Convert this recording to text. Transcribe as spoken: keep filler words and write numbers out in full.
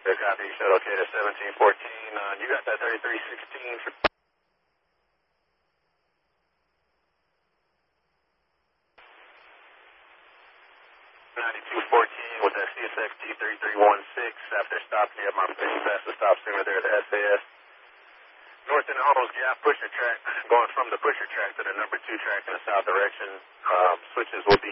Good copy. Shuttle K to seventeen fourteen. Uh, you got that thirty-three sixteen. ninety-two fourteen with that C S X T thirty-three sixteen after stopping you at my place past the stop streamer there at the S A S. North in the Holmes Gap pusher track, going from the pusher track to the number two track in the south direction. Um, switches will be